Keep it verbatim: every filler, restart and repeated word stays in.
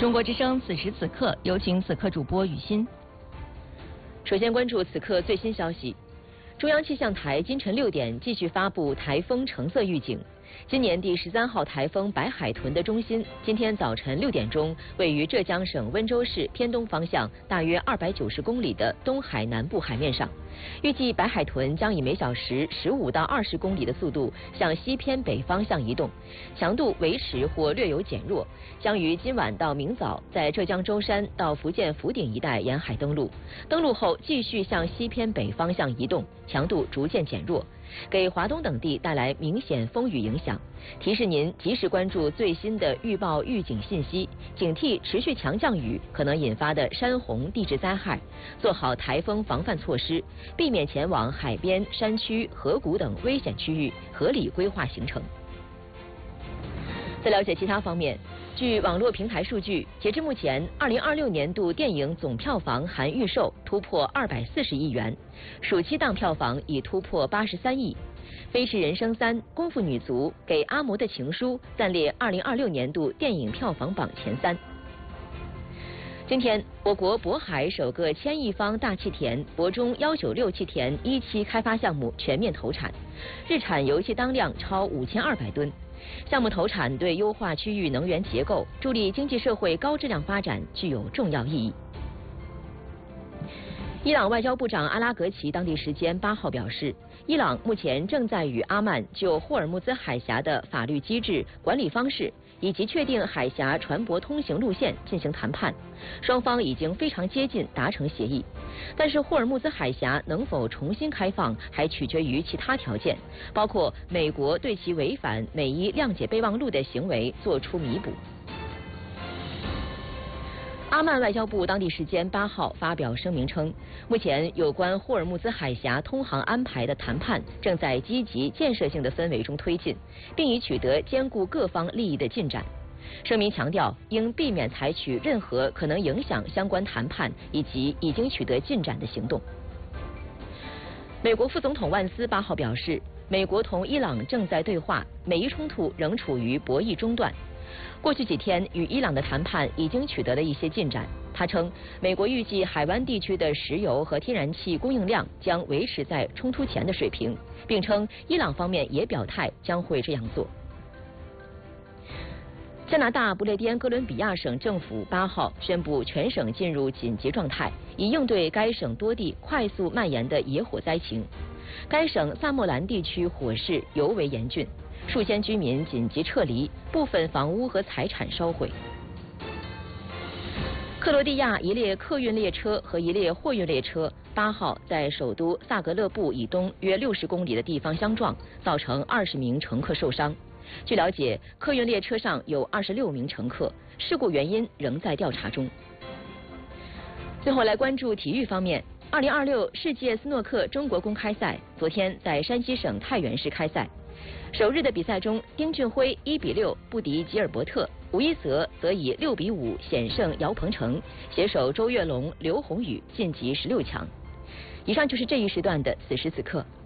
中国之声此时此刻，有请此刻主播雨欣。 首先关注此刻最新消息，中央气象台今晨六点继续发布台风橙色预警。今年第十三号台风白海豚的中心，今天早晨六点钟位于浙江省温州市偏东方向大约二百九十公里的东海南部海面上。预计白海豚将以每小时十五到二十公里的速度向西偏北方向移动，强度维持或略有减弱，将于今晚到明早在浙江舟山到福建福鼎一带沿海登陆，登陆后继续向西偏北方向移动，强度逐渐减弱，给华东等地带来明显风雨影响。提示您及时关注最新的预报预警信息，警惕持续强降雨可能引发的山洪地质灾害，做好台风防范措施，避免前往海边、山区、河谷等危险区域，合理规划行程。再了解其他方面，据网络平台数据，截至目前，二零二六年度电影总票房含预售突破二百四十亿元，暑期档票房已突破八十三亿。《飞驰人生三》、《功夫女足》、《给阿嬷的情书》暂列二零二六年度电影票房榜前三。今天，我国渤海首个千亿方大气田渤中一九六气田一期开发项目全面投产，日产油气当量超五千二百吨。项目投产对优化区域能源结构、助力经济社会高质量发展具有重要意义。伊朗外交部长阿拉格齐当地时间八号表示，伊朗目前正在与阿曼就霍尔木兹海峡的法律机制、管理方式以及确定海峡船舶通行路线进行谈判，双方已经非常接近达成协议。但是霍尔木兹海峡能否重新开放，还取决于其他条件，包括美国对其违反美伊谅解备忘录的行为作出弥补。阿曼外交部当地时间八号发表声明称，目前有关霍尔木兹海峡通航安排的谈判正在积极建设性的氛围中推进，并已取得兼顾各方利益的进展。声明强调，应避免采取任何可能影响相关谈判以及已经取得进展的行动。美国副总统万斯八号表示，美国同伊朗正在对话，美伊冲突仍处于博弈中段。过去几天与伊朗的谈判已经取得了一些进展。他称，美国预计海湾地区的石油和天然气供应量将维持在冲突前的水平，并称伊朗方面也表态将会这样做。加拿大不列颠哥伦比亚省政府八号宣布全省进入紧急状态，以应对该省多地快速蔓延的野火灾情。该省萨莫兰地区火势尤为严峻，数千居民紧急撤离，部分房屋和财产烧毁。克罗地亚一列客运列车和一列货运列车八号在首都萨格勒布以东约六十公里的地方相撞，造成二十名乘客受伤。据了解，客运列车上有二十六名乘客，事故原因仍在调查中。最后来关注体育方面，二零二六世界斯诺克中国公开赛昨天在山西省太原市开赛。首日的比赛中，丁俊晖一比六不敌吉尔伯特，吴一泽则以六比五险胜姚鹏程，携手周跃龙、刘宏宇晋级十六强。以上就是这一时段的此时此刻。